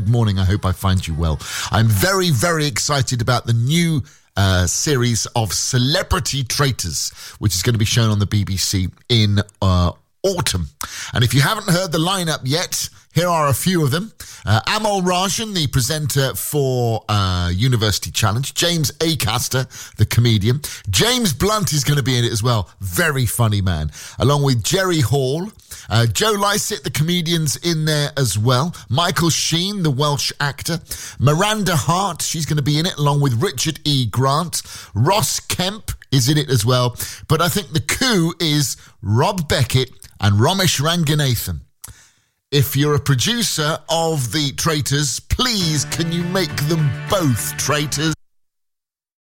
good morning. I hope I find you well. I'm very, very excited about the new series of Celebrity Traitors, which is going to be shown on the BBC in autumn. And if you haven't heard the lineup yet, here are a few of them. Amol Rajan, the presenter for University Challenge. James Acaster, the comedian. James Blunt is going to be in it as well. Very funny man. Along with Jerry Hall. Joe Lycett, the comedian's in there as well. Michael Sheen, the Welsh actor. Miranda Hart, she's going to be in it, along with Richard E. Grant. Ross Kemp is in it as well. But I think the coup is Rob Beckett and Ramesh Ranganathan. If you're a producer of the Traitors, please can you make them both traitors?